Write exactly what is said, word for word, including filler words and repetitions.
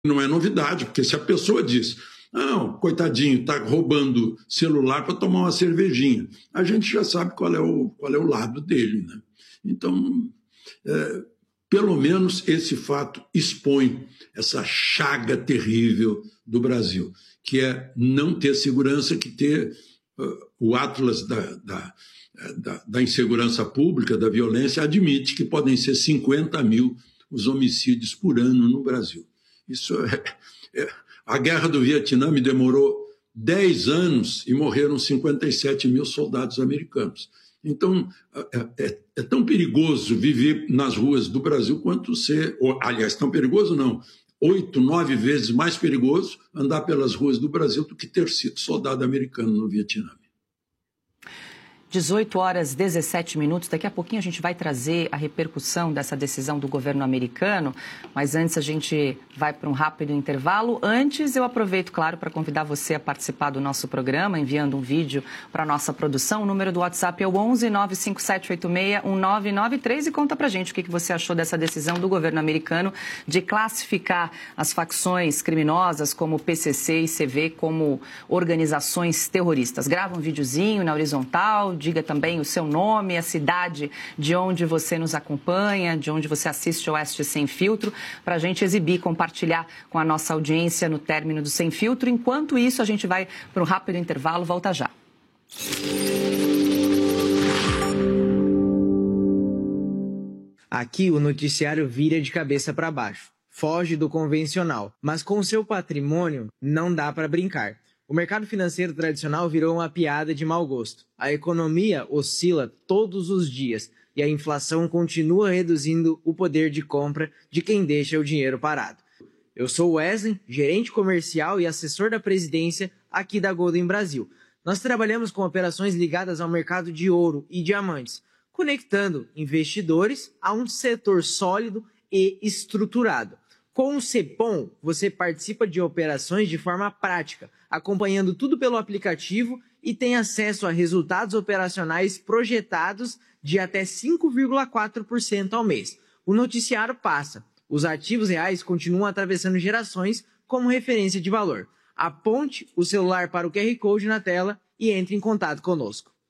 Não é novidade, porque se a pessoa diz, não, coitadinho, está roubando celular para tomar uma cervejinha, a gente já sabe qual é o, qual é o lado dele, né? Então, é, pelo menos esse fato expõe essa chaga terrível do Brasil, que é não ter segurança, que ter uh, o Atlas da, da, da, da insegurança pública, da violência, admite que podem ser cinquenta mil os homicídios por ano no Brasil. Isso é, é, a guerra do Vietnã demorou dez anos e morreram cinquenta e sete mil soldados americanos. Então, é, é, é tão perigoso viver nas ruas do Brasil quanto ser... Ou, aliás, tão perigoso não. Oito, nove vezes mais perigoso andar pelas ruas do Brasil do que ter sido soldado americano no Vietnã. dezoito horas e dezessete minutos. Daqui a pouquinho a gente vai trazer a repercussão dessa decisão do governo americano, mas antes a gente vai para um rápido intervalo. Antes, eu aproveito, claro, para convidar você a participar do nosso programa, enviando um vídeo para a nossa produção. O número do WhatsApp é o onze nove cinco sete oito seis um nove nove três e conta para a gente o que você achou dessa decisão do governo americano de classificar as facções criminosas como P C C e C V como organizações terroristas. Grava um videozinho na horizontal, diga também o seu nome, a cidade de onde você nos acompanha, de onde você assiste o Oeste Sem Filtro, para a gente exibir, compartilhar com a nossa audiência no término do Sem Filtro. Enquanto isso, a gente vai para um rápido intervalo. Volta já. Aqui o noticiário vira de cabeça para baixo. Foge do convencional, mas com seu patrimônio não dá para brincar. O mercado financeiro tradicional virou uma piada de mau gosto. A economia oscila todos os dias e a inflação continua reduzindo o poder de compra de quem deixa o dinheiro parado. Eu sou Wesley, gerente comercial e assessor da presidência aqui da Golden Brasil. Nós trabalhamos com operações ligadas ao mercado de ouro e diamantes, conectando investidores a um setor sólido e estruturado. Com o Cepom, você participa de operações de forma prática, acompanhando tudo pelo aplicativo e tem acesso a resultados operacionais projetados de até cinco vírgula quatro por cento ao mês. O noticiário passa. Os ativos reais continuam atravessando gerações como referência de valor. Aponte o celular para o Q R Code na tela e entre em contato conosco.